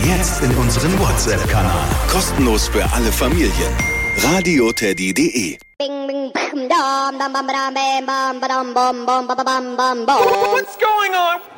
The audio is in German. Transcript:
Jetzt in unseren WhatsApp-Kanal. Kostenlos für alle Familien. radioteddy.de. What's going on?